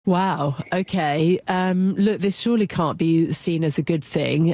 Wow. Okay. Look, this surely can't be seen as a good thing.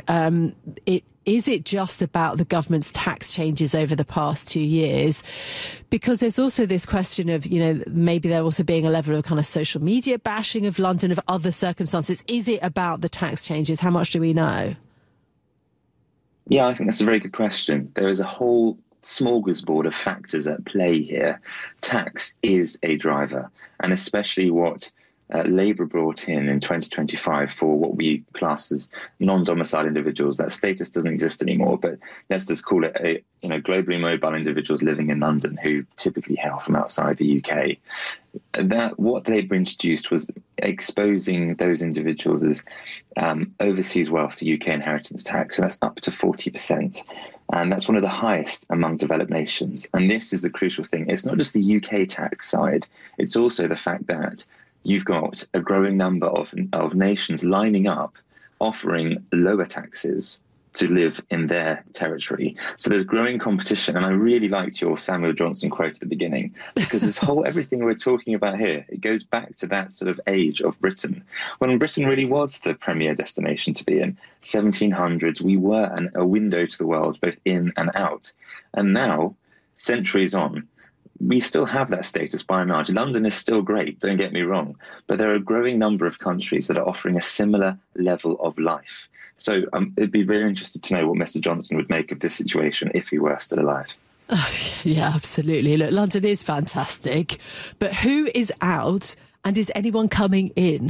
Is it just about the government's tax changes over the past 2 years? Because there's also this question of, maybe there also being a level of kind of social media bashing of London, of other circumstances. Is it about the tax changes? How much do we know? Yeah, I think that's a very good question. There is a whole smorgasbord of factors at play here. Tax is a driver, and especially what Labour brought in 2025 for what we class as non-domiciled individuals. That status doesn't exist anymore, but let's just call it globally mobile individuals living in London who typically hail from outside the UK. That what they've introduced was exposing those individuals as overseas wealth to UK inheritance tax, and that's up to 40%. And that's one of the highest among developed nations. And this is the crucial thing. It's not just the UK tax side, it's also the fact that you've got a growing number of nations lining up, offering lower taxes to live in their territory. So there's growing competition. And I really liked your Samuel Johnson quote at the beginning, because this whole everything we're talking about here, it goes back to that sort of age of Britain, when Britain really was the premier destination to be in. 1700s, we were a window to the world, both in and out. And now, centuries on, we still have that status by and large. London is still great, don't get me wrong, but there are a growing number of countries that are offering a similar level of life. So it'd be very interested to know what Mr. Johnson would make of this situation if he were still alive. Yeah, absolutely. Look, London is fantastic, but who is out and is anyone coming in?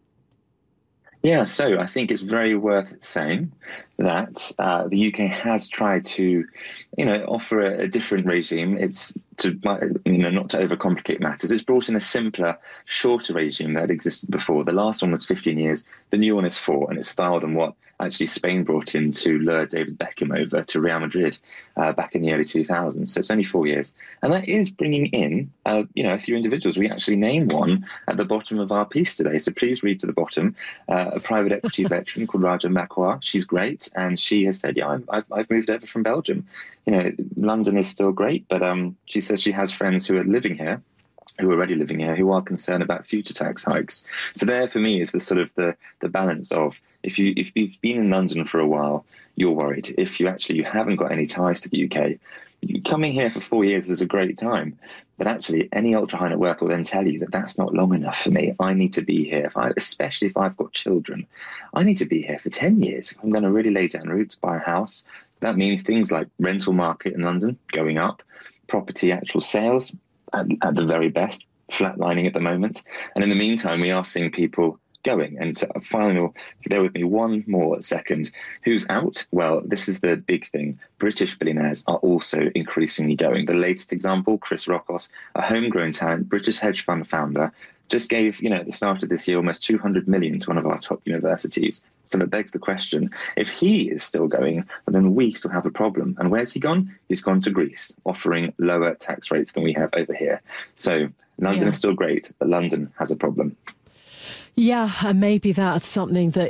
Yeah, so I think it's very worth saying that the UK has tried to, offer a different regime. It's to, not to overcomplicate matters. It's brought in a simpler, shorter regime that had existed before. The last one was 15 years. The new one is 4, and it's styled on what actually Spain brought in to lure David Beckham over to Real Madrid back in the early 2000s. So it's only 4 years. And that is bringing in, a few individuals. We actually named one at the bottom of our piece today. So please read to the bottom. A private equity veteran called Raja Makwa. She's great. And she has said, I've moved over from Belgium. London is still great, but she says she has friends who are living here, who are already living here, who are concerned about future tax hikes. So there, for me, is the sort of the balance of if you've been in London for a while, you're worried. If you haven't got any ties to the UK, coming here for 4 years is a great time. But actually, any ultra high net worth will then tell you that that's not long enough for me. I need to be here, especially if I've got children. I need to be here for 10 years. I'm going to really lay down roots, buy a house. That means things like rental market in London going up, property actual sales at the very best, flatlining at the moment. And in the meantime, we are seeing people going. And so finally, bear with me one more second. Who's out? Well, this is the big thing. British billionaires are also increasingly going. The latest example, Chris Rockos, a homegrown talent, British hedge fund founder, just gave, at the start of this year, almost 200 million to one of our top universities. So that begs the question, if he is still going, then we still have a problem. And where's he gone? He's gone to Greece, offering lower tax rates than we have over here. So London is still great, but London has a problem. Yeah, and maybe that's something that,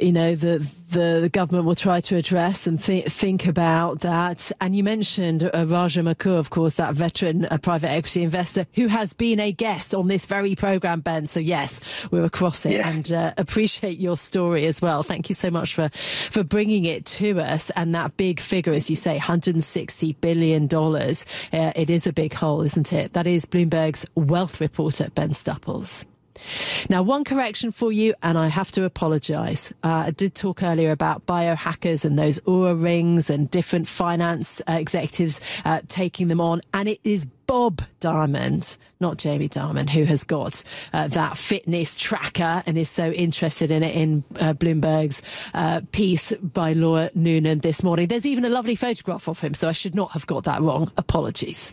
the government will try to address and think about that. And you mentioned Raja Makwa, of course, that veteran private equity investor who has been a guest on this very programme, Ben. So, yes, we're across it and appreciate your story as well. Thank you so much for bringing it to us. And that big figure, as you say, $160 billion. It is a big hole, isn't it? That is Bloomberg's wealth reporter, Ben Stupples. Now, one correction for you, and I have to apologise. I did talk earlier about biohackers and those Oura rings and different finance executives taking them on. And it is Bob Diamond, not Jamie Dimon, who has got that fitness tracker and is so interested in it in Bloomberg's piece by Laura Noonan this morning. There's even a lovely photograph of him, so I should not have got that wrong. Apologies.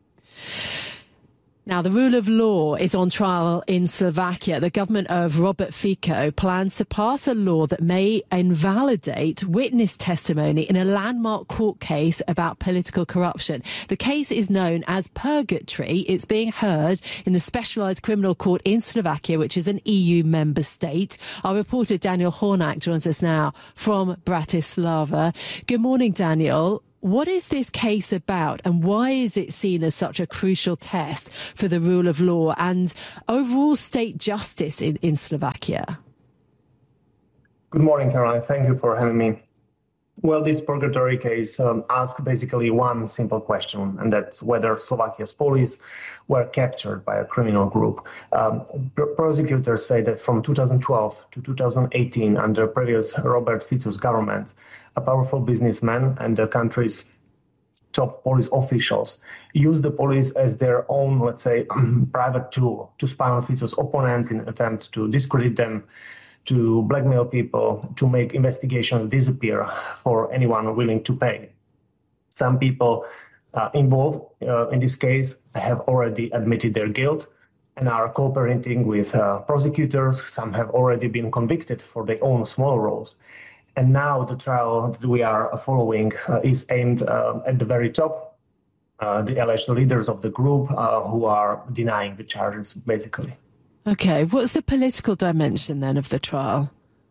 Now, the rule of law is on trial in Slovakia. The government of Robert Fico plans to pass a law that may invalidate witness testimony in a landmark court case about political corruption. The case is known as Purgatory. It's being heard in the Specialised Criminal Court in Slovakia, which is an EU member state. Our reporter Daniel Hornak joins us now from Bratislava. Good morning, Daniel. what is this case about, and why is it seen as such a crucial test for the rule of law and overall state justice in Slovakia? Good morning, Caroline. Thank you for having me. Well, this purgatory case asks basically one simple question, and that's whether Slovakia's police were captured by a criminal group. Prosecutors say that from 2012 to 2018, under previous Robert Fico's government, a powerful businessman and the country's top police officials used the police as their own, let's say, private tool to spy on Fico's opponents in an attempt to discredit them, to blackmail people, to make investigations disappear for anyone willing to pay. Some people involved in this case have already admitted their guilt and are cooperating with prosecutors. Some have already been convicted for their own small roles. And now the trial that we are following is aimed at the very top, the alleged leaders of the group who are denying the charges, basically. Okay, what's the political dimension then of the trial?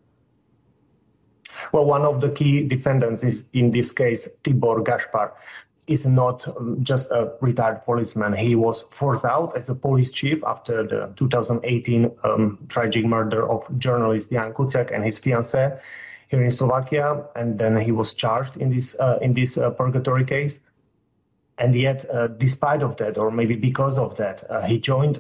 Well, one of the key defendants is, in this case, Tibor Gašpar, is not just a retired policeman. He was forced out as a police chief after the 2018 tragic murder of journalist Jan Kuciak and his fiancée here in Slovakia, and then he was charged in this purgatory case. And yet, despite of that, or maybe because of that, he joined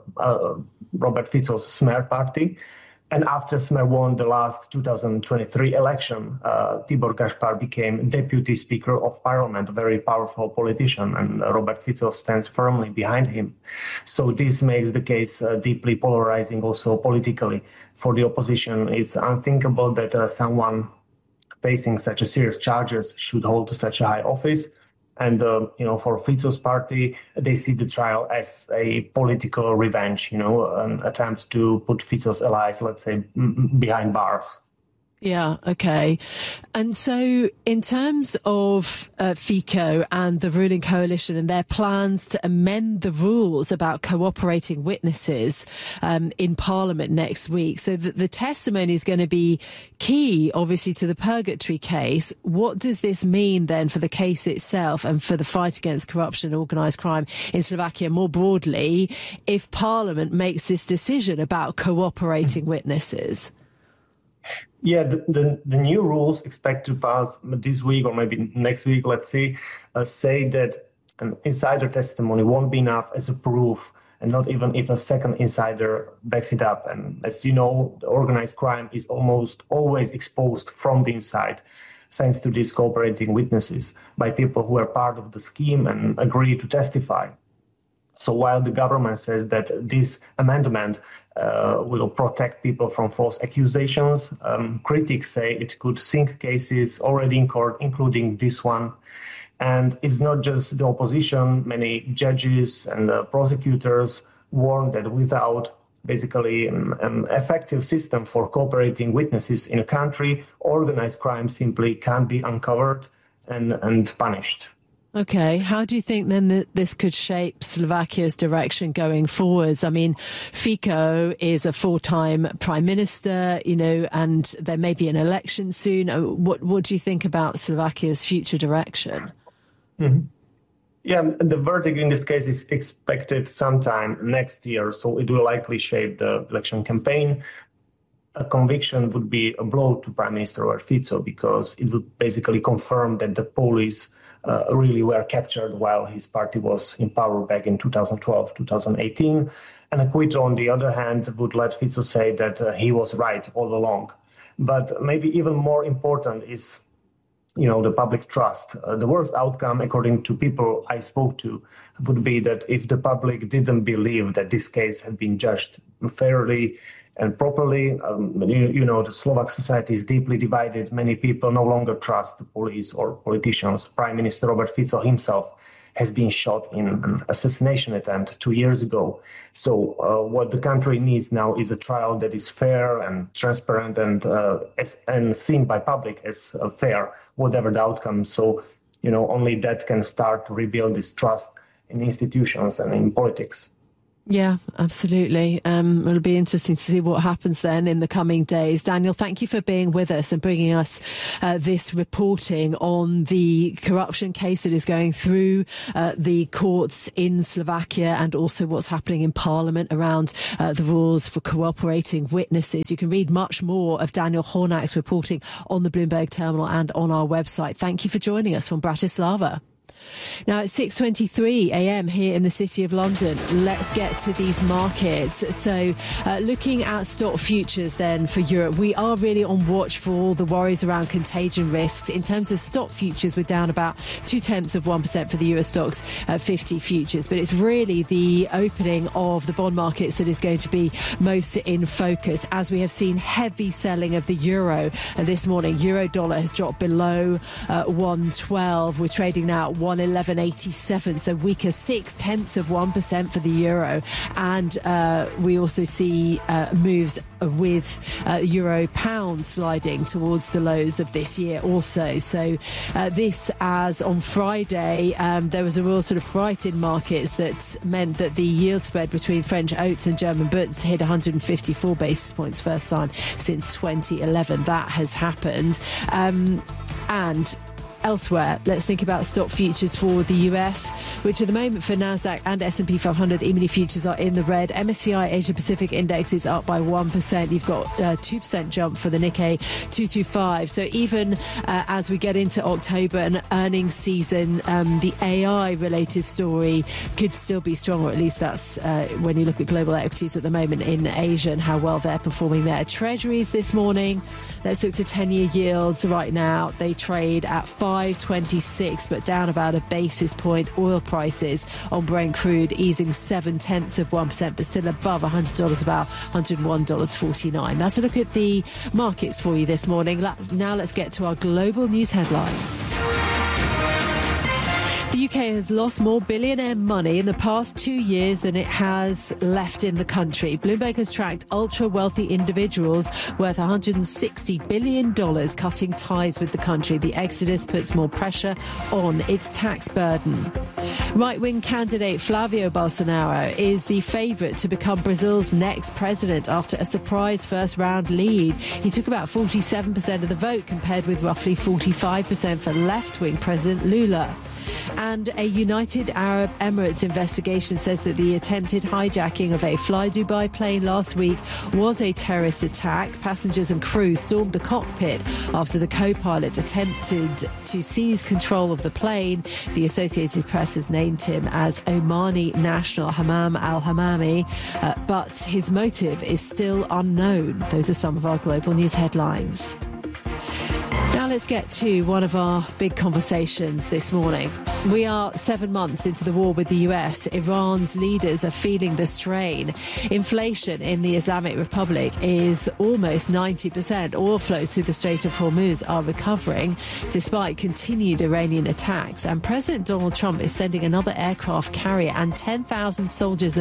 Robert Fico's Smer party. And after Smer won the last 2023 election, Tibor Gašpar became deputy speaker of parliament, a very powerful politician, and Robert Fico stands firmly behind him. So this makes the case deeply polarizing also politically. For the opposition, it's unthinkable that someone facing such a serious charges should hold such a high office. And, for Fico's party, they see the trial as a political revenge, an attempt to put Fico's allies, let's say, behind bars. Yeah, okay. And so in terms of Fico and the ruling coalition and their plans to amend the rules about cooperating witnesses in Parliament next week, so that the testimony is going to be key, obviously, to the purgatory case. What does this mean then for the case itself and for the fight against corruption and organised crime in Slovakia more broadly if Parliament makes this decision about cooperating witnesses? Yeah, the new rules expect to pass this week or maybe next week, let's see, say that an insider testimony won't be enough as a proof, and not even if a second insider backs it up. And as you know, the organized crime is almost always exposed from the inside, thanks to these cooperating witnesses by people who are part of the scheme and agree to testify. So while the government says that this amendment will protect people from false accusations, critics say it could sink cases already in court, including this one. And it's not just the opposition. Many judges and prosecutors warn that without basically an effective system for cooperating witnesses in a country, organized crime simply can't be uncovered and punished. Okay. How do you think then that this could shape Slovakia's direction going forwards? I mean, Fico is a full-time prime minister, and there may be an election soon. What do you think about Slovakia's future direction? Mm-hmm. Yeah, the verdict in this case is expected sometime next year, so it will likely shape the election campaign. A conviction would be a blow to Prime Minister Robert Fico because it would basically confirm that the police really were captured while his party was in power back in 2012, 2018. And acquittal, on the other hand, would let Fico say that he was right all along. But maybe even more important is, the public trust. The worst outcome, according to people I spoke to, would be that if the public didn't believe that this case had been judged fairly and properly, the Slovak society is deeply divided. Many people no longer trust the police or politicians. Prime Minister Robert Fico himself has been shot in an assassination attempt 2 years ago. So what the country needs now is a trial that is fair and transparent and seen by public as fair, whatever the outcome. So, only that can start to rebuild this trust in institutions and in politics. Yeah, absolutely. It'll be interesting to see what happens then in the coming days. Daniel, thank you for being with us and bringing us this reporting on the corruption case that is going through the courts in Slovakia, and also what's happening in Parliament around the rules for cooperating witnesses. You can read much more of Daniel Hornak's reporting on the Bloomberg terminal and on our website. Thank you for joining us from Bratislava. Now, it's 6:23 a.m. here in the City of London. Let's get to these markets. So looking at stock futures then for Europe, we are really on watch for all the worries around contagion risks. In terms of stock futures, we're down about 0.2% for the Euro Stoxx 50 futures. But it's really the opening of the bond markets that is going to be most in focus, as we have seen heavy selling of the euro this morning. Euro dollar has dropped below 112. We're trading now at 111.87, so weaker 0.6% for the euro. And we also see moves with euro pound sliding towards the lows of this year also. So this, as on Friday, there was a real sort of fright in markets that meant that the yield spread between French oats and German Butz hit 154 basis points, first time since 2011. That has happened. And elsewhere, let's think about stock futures for the US, which at the moment for NASDAQ and S&P 500 E-mini futures are in the red. MSCI Asia Pacific Index is up by 1%. You've got a 2% jump for the Nikkei 225. So even as we get into October and earnings season, the AI-related story could still be strong, or at least that's when you look at global equities at the moment in Asia and how well they're performing there. Treasuries this morning, let's look to 10-year yields right now. They trade at 5.26, but down about a basis point. Oil prices on Brent crude easing 0.7%, but still above $100, about $101.49. That's a look at the markets for you this morning. Now let's get to our global news headlines. The UK has lost more billionaire money in the past 2 years than it has left in the country. Bloomberg has tracked ultra-wealthy individuals worth $160 billion cutting ties with the country. The exodus puts more pressure on its tax burden. Right-wing candidate Flavio Bolsonaro is the favourite to become Brazil's next president after a surprise first-round lead. He took about 47% of the vote, compared with roughly 45% for left-wing President Lula. And a United Arab Emirates investigation says that the attempted hijacking of a Fly Dubai plane last week was a terrorist attack. Passengers and crew stormed the cockpit after the co-pilot attempted to seize control of the plane. The Associated Press has named him as Omani national Hammam al-Hammami, but his motive is still unknown. Those are some of our global news headlines. Now let's get to one of our big conversations this morning. We are 7 months into the war with the US. Iran's leaders are feeling the strain. Inflation in the Islamic Republic is almost 90%. Oil flows through the Strait of Hormuz are recovering despite continued Iranian attacks. And President Donald Trump is sending another aircraft carrier and 10,000 sailors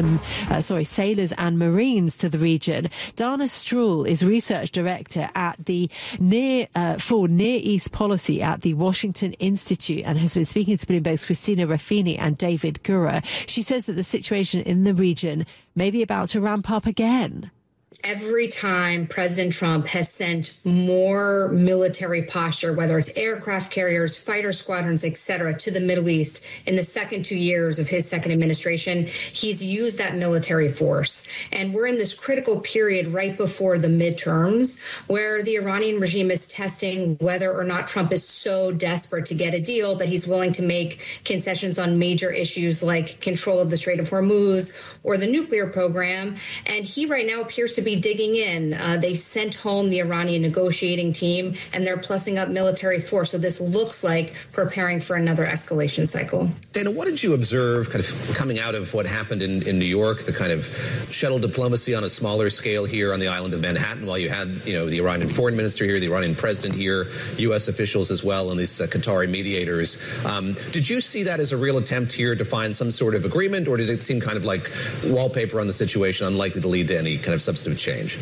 and Marines to the region. Dana Stroul is research director at the Near East Policy at the Washington Institute and has been speaking to Bloomberg's Christina Raffini and David Gura. She says that the situation in the region may be about to ramp up again. Every time President Trump has sent more military posture, whether it's aircraft carriers, fighter squadrons, et cetera, to the Middle East in the second 2 years of his second administration, he's used that military force. And we're in this critical period right before the midterms where the Iranian regime is testing whether or not Trump is so desperate to get a deal that he's willing to make concessions on major issues like control of the Strait of Hormuz or the nuclear program. And he right now appears to be digging in. They sent home the Iranian negotiating team, and they're plussing up military force. So this looks like preparing for another escalation cycle. Dana, what did you observe kind of coming out of what happened in New York, the kind of shuttle diplomacy on a smaller scale here on the island of Manhattan, while you had, the Iranian foreign minister here, the Iranian president here, U.S. officials as well, and these Qatari mediators. Did you see that as a real attempt here to find some sort of agreement, or did it seem kind of like wallpaper on the situation, unlikely to lead to any kind of substantive change?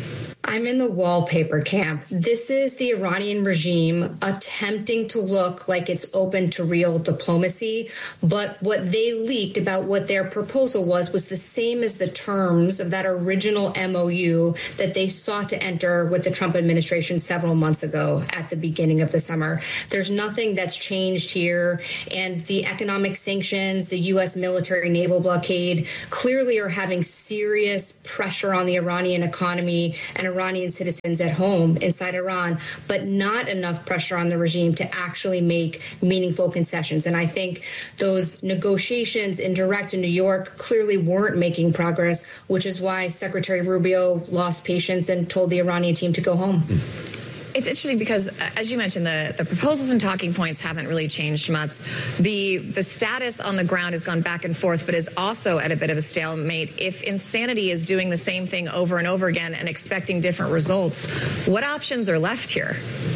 I'm in the wallpaper camp. This is the Iranian regime attempting to look like it's open to real diplomacy. But what they leaked about what their proposal was the same as the terms of that original MOU that they sought to enter with the Trump administration several months ago at the beginning of the summer. There's nothing that's changed here. And the economic sanctions, the U.S. military naval blockade clearly are having serious pressure on the Iranian economy and Iranian citizens at home inside Iran, but not enough pressure on the regime to actually make meaningful concessions. And I think those negotiations in direct in New York clearly weren't making progress, which is why Secretary Rubio lost patience and told the Iranian team to go home. It's interesting because, as you mentioned, the proposals and talking points haven't really changed much. The status on the ground has gone back and forth, but is also at a bit of a stalemate. If insanity is doing the same thing over and over again and expecting different results, what options are left here?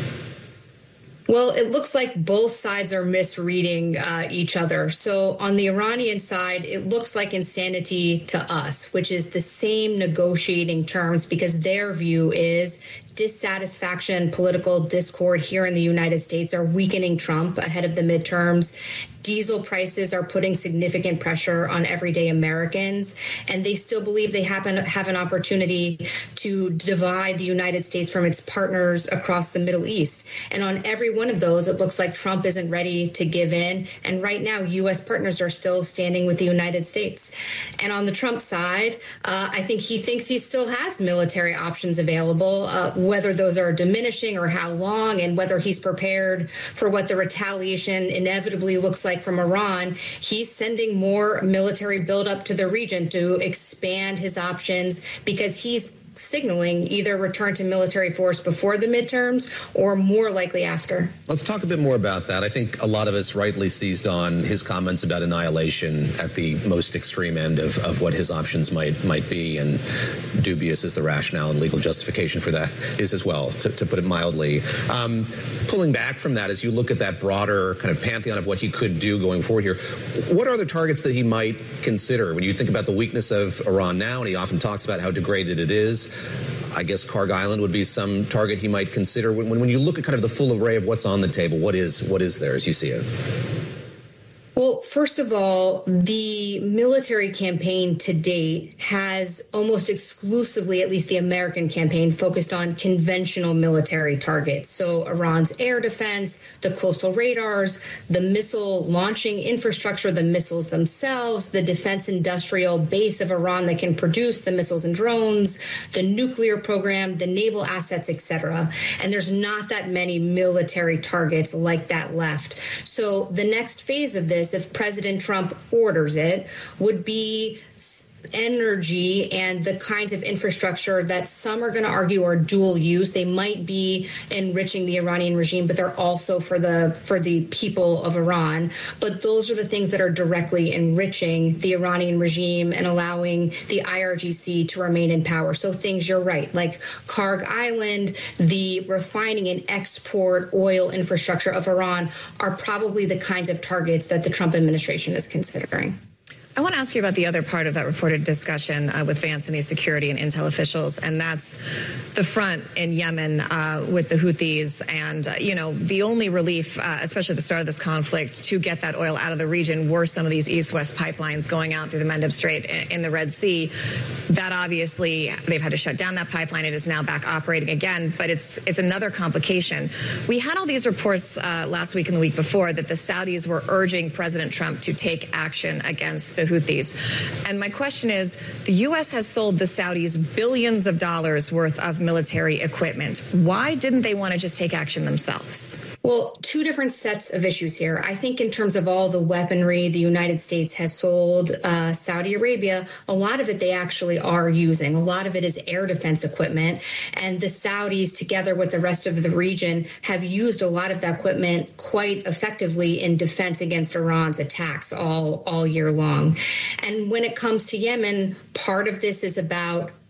Well, it looks like both sides are misreading each other. So on the Iranian side, it looks like insanity to us, which is the same negotiating terms, because their view is dissatisfaction, political discord here in the United States are weakening Trump ahead of the midterms. Diesel prices are putting significant pressure on everyday Americans, and they still believe they have an opportunity to divide the United States from its partners across the Middle East. And on every one of those, it looks like Trump isn't ready to give in. And right now, U.S. partners are still standing with the United States. And on the Trump side, I think he thinks he still has military options available, whether those are diminishing or how long, and whether he's prepared for what the retaliation inevitably looks like from Iran. He's sending more military buildup to the region to expand his options, because he's signaling either return to military force before the midterms or more likely after. Let's talk a bit more about that. I think a lot of us rightly seized on his comments about annihilation at the most extreme end of what his options might be, and dubious as the rationale and legal justification for that is as well, to put it mildly. Pulling back from that, as you look at that broader kind of pantheon of what he could do going forward here, what are the targets that he might consider? When you think about the weakness of Iran now, and he often talks about how degraded it is, I guess Karg Island would be some target he might consider. When you look at kind of the full array of what's on the table, what is there as you see it? Well, first of all, the military campaign to date has almost exclusively, at least the American campaign, focused on conventional military targets. So Iran's air defense, the coastal radars, the missile launching infrastructure, the missiles themselves, the defense industrial base of Iran that can produce the missiles and drones, the nuclear program, the naval assets, etc. And there's not that many military targets like that left. So the next phase of this, if President Trump orders it, would be energy and the kinds of infrastructure that some are going to argue are dual use. They might be enriching the Iranian regime, but they're also for the people of Iran. But those are the things that are directly enriching the Iranian regime and allowing the IRGC to remain in power. So things, you're right, like Karg Island, the refining and export oil infrastructure of Iran are probably the kinds of targets that the Trump administration is considering. I want to ask you about the other part of that reported discussion with Vance and these security and intel officials, and that's the front in Yemen with the Houthis. And, the only relief, especially at the start of this conflict, to get that oil out of the region were some of these east-west pipelines going out through the Mendeb Strait in the Red Sea. That obviously, they've had to shut down that pipeline. It is now back operating again, but it's another complication. We had all these reports last week and the week before that the Saudis were urging President Trump to take action against the Houthis. And my question is, the U.S. has sold the Saudis billions of dollars worth of military equipment. Why didn't they want to just take action themselves? Well, two different sets of issues here. I think in terms of all the weaponry the United States has sold Saudi Arabia, a lot of it they actually are using. A lot of it is air defense equipment. And the Saudis, together with the rest of the region, have used a lot of that equipment quite effectively in defense against Iran's attacks all year long. And when it comes to Yemen, part of this is about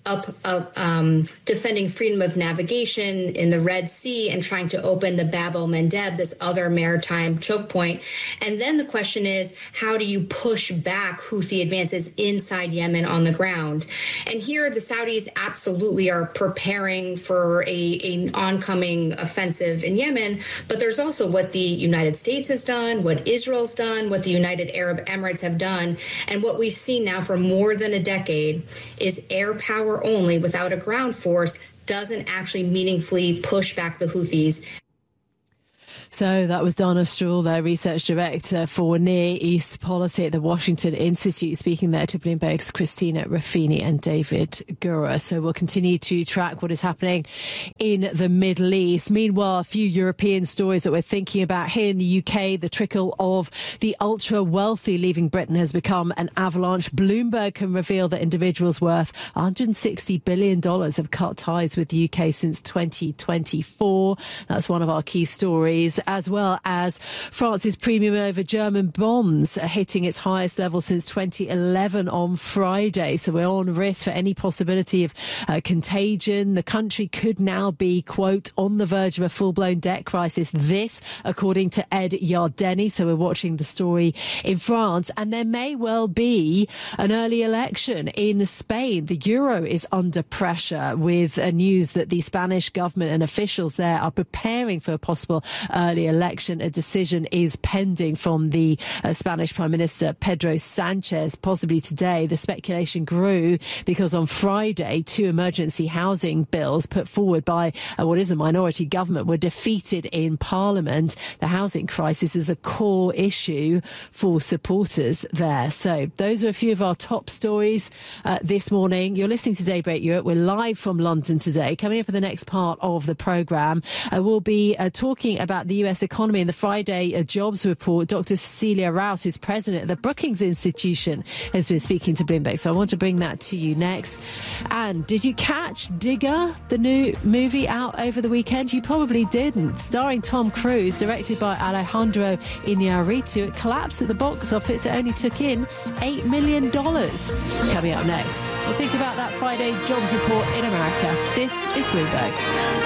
defending freedom of navigation in the Red Sea and trying to open the Bab el-Mandeb, this other maritime choke point. And then the question is, how do you push back Houthi advances inside Yemen on the ground? And here the Saudis absolutely are preparing for an oncoming offensive in Yemen, but there's also what the United States has done, what Israel's done, what the United Arab Emirates have done. And what we've seen now for more than a decade is air power only without a ground force doesn't actually meaningfully push back the Houthis. So that was Donna Stroul, their research director for Near East Policy at the Washington Institute, speaking there to Bloomberg's Christina Ruffini and David Gura. So we'll continue to track what is happening in the Middle East. Meanwhile, a few European stories that we're thinking about here in the UK. The trickle of the ultra wealthy leaving Britain has become an avalanche. Bloomberg can reveal that individuals worth $160 billion have cut ties with the UK since 2024. That's one of our key stories, as well as France's premium over German bonds hitting its highest level since 2011 on Friday. So we're on risk for any possibility of contagion. The country could now be, quote, on the verge of a full-blown debt crisis. This, according to Ed Yardeni. So we're watching the story in France. And there may well be an early election in Spain. The euro is under pressure with news that the Spanish government and officials there are preparing for a possible early election. A decision is pending from the Spanish Prime Minister Pedro Sanchez, possibly today. The speculation grew because on Friday, 2 emergency housing bills put forward by what is a minority government were defeated in Parliament. The housing crisis is a core issue for supporters there. So those are a few of our top stories this morning. You're listening to Daybreak Europe. We're live from London today. Coming up in the next part of the programme, we'll be talking about the US economy and the Friday jobs report. Dr. Cecilia Rouse, who's president of the Brookings Institution, has been speaking to Bloomberg. So I want to bring that to you next. And did you catch Digger, the new movie out over the weekend? You probably didn't. Starring Tom Cruise, directed by Alejandro Iñárritu, it collapsed at the box office. It only took in $8 million. Coming up next, we'll think about that Friday jobs report in America. This is Bloomberg.